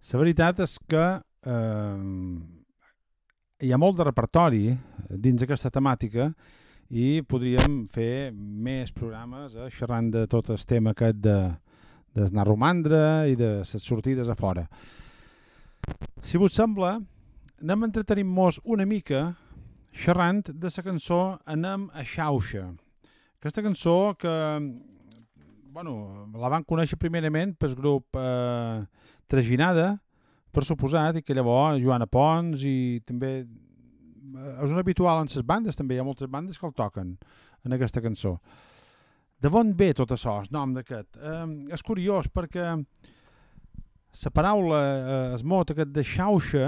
La veritat és que hi ha molt de repertori dins aquesta temàtica i podríem fer més programes xerrant de tot el tema aquest d'anar a romandre i de les sortides a fora. Si vos sembla, anem entretenint-nos una mica xerrant de la cançó Anem a Xauxa. Aquesta cançó que la van conèixer primerament pel grup Traginada, per suposat, i que llavors Joana Pons i també és un habitual en les bandes, també hi ha moltes bandes que el toquen en aquesta cançó. De on ve tot això, el nom d'aquest? És curiós perquè la paraula, el mot aquest de xauxa,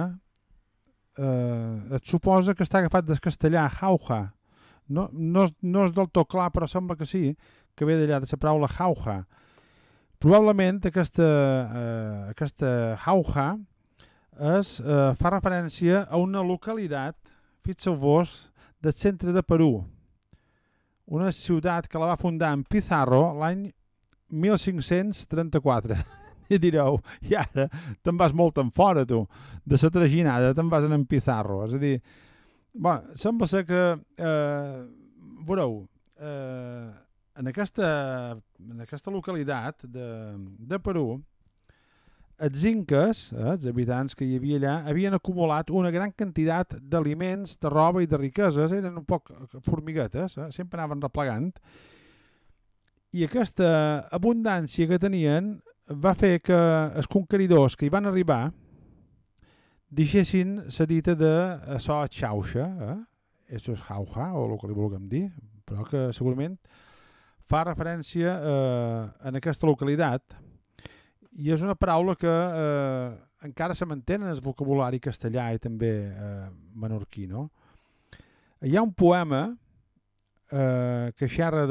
et suposa que està agafat del castellà, jauja. No és del tot clar, però sembla que sí, que ve d'allà de la paraula jauja. Probablement aquesta jauja fa referència a una localitat, fixeu-vos, del centre de Perú, una ciutat que la va fundar en Pizarro l'any 1534. I direu, i ara te'n vas molt en fora, tu, de la Traginada te'n vas en Pizarro. És a dir, sembla ser que, veureu, en aquesta localitat de Perú, els inques, els habitants que hi havia allà, havien acumulat una gran quantitat d'aliments, de roba i de riqueses, eren un poc formiguetes, sempre anaven replegant, i aquesta abundància que tenien va fer que els conqueridors que hi van arribar deixessin la dita de això xauxa, això és jauja, o el que li vulguem dir, però que segurament fa referència en aquesta localitat, i és una paraula que encara se mantén en el vocabulari castellà i també menorquí, no? Hi ha un poema que xerra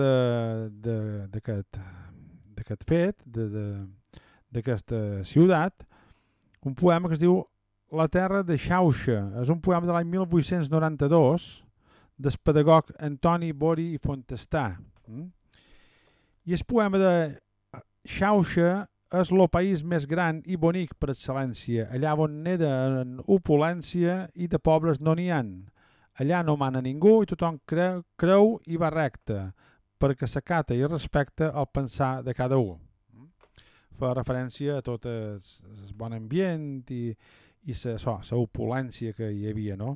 d'aquest fet, d'aquesta ciutat, un poema que es diu La terra de Xauxa. És un poema de l'any 1892 del pedagog Antoni Bori i Fontestà. I el poema de Xauxa és el país més gran i bonic per excel·lència, allà on neda en opulència i de pobres no n'hi han. Allà no mana ningú i tothom creu i va recte, perquè s'acata i respecta el pensar de cada un. Fa referència a tot el bon ambient i la opulència que hi havia, no?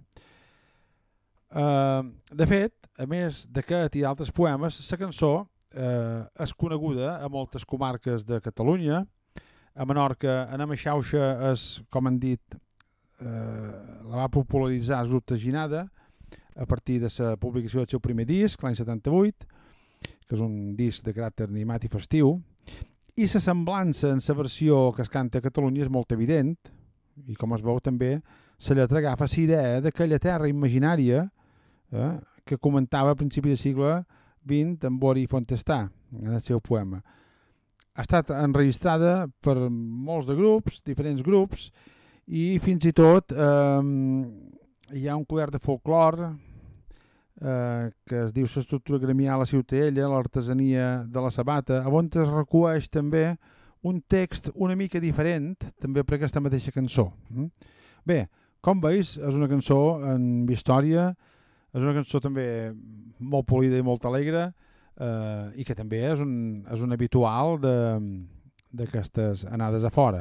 De fet, a més d'aquest i d'altres poemes, la cançó és coneguda a moltes comarques de Catalunya. A Menorca, Anem a Xauxa és, com han dit, la va popularitzar el grup Traginada a partir de la publicació del seu primer disc, l'any 78, que és un disc de caràcter animat i festiu, i la semblança en la versió que es canta a Catalunya és molt evident, i com es veu també, la lletra agafa la idea d'aquella terra imaginària que comentava a principi del segle XX en Bori Fontestà, en el seu poema. Ha estat enregistrada per molts de grups, diferents grups, i fins i tot hi ha un quadern de folclore que es diu l'estructura gremial a Ciutadella, l'artesania de la sabata, on es recueix també un text una mica diferent, també per aquesta mateixa cançó. Bé, com veus, és una cançó amb història, és una cançó també molt polida i molt alegre, i que també és un habitual d'aquestes anades a fora.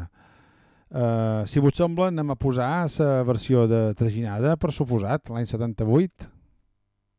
Si vos sembla, anem a posar la versió de Traginada, per suposat, l'any 78.